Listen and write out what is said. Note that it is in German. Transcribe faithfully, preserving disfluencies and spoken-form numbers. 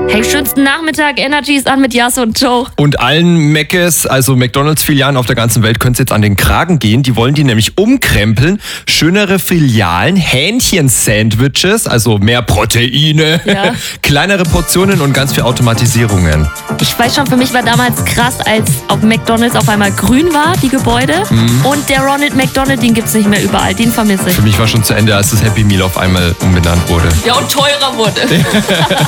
Hey, schönsten Nachmittag, Energy ist an mit Jas und Joe. Und allen Meckes, also McDonalds-Filialen auf der ganzen Welt, können es jetzt an den Kragen gehen. Die wollen die nämlich umkrempeln. Schönere Filialen, Hähnchen-Sandwiches, also mehr Proteine, Ja. kleinere Portionen und ganz viel Automatisierungen. Ich weiß schon, für mich war damals krass, als auf McDonalds auf einmal grün war, die Gebäude. Mhm. Und der Ronald McDonald, den gibt's nicht mehr überall, den vermisse ich. Für mich war schon zu Ende, als das Happy Meal auf einmal umbenannt wurde. Ja, und teurer wurde.